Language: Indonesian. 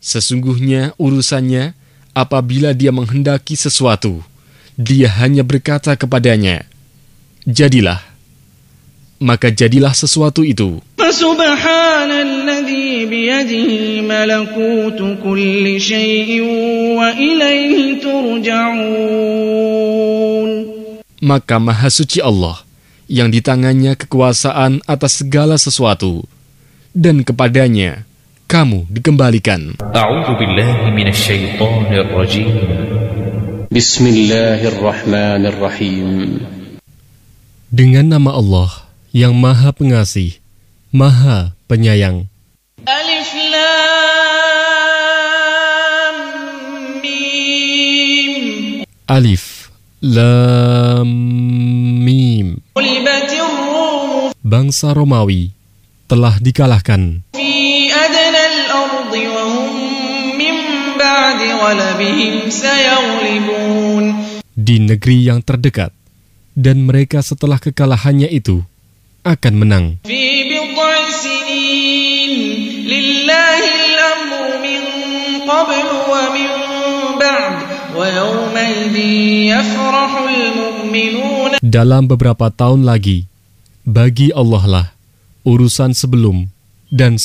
Sesungguhnya urusannya, apabila dia menghendaki sesuatu, dia hanya berkata kepadanya, jadilah. Maka jadilah sesuatu itu. Subhanalladzi biyadihi malakutu kulli syai'in wa ilaihi turja'un. Maka Maha Suci Allah, yang di tangannya kekuasaan atas segala sesuatu, dan kepadanya kamu dikembalikan. A'udzu billahi minasy syaithanir rajim. Bismillahirrahmanirrahim. Dengan nama Allah yang Maha Pengasih, Maha Penyayang. Alif Lam Mim. Alif Lam Mim. Ghulibatir Rum Bangsa Romawi telah dikalahkan fi adnal ardi wa hum min ba'di ghalabihim sayaghlibun. di negeri yang terdekat, dan mereka setelah kekalahannya itu akan menang. Fi bid'i sinin lillahi al-amru min qablu wa min ba'd wa yawma idhin yafrahul mu'minuna. Dalam beberapa tahun lagi, bagi Allah lah urusan sebelum dan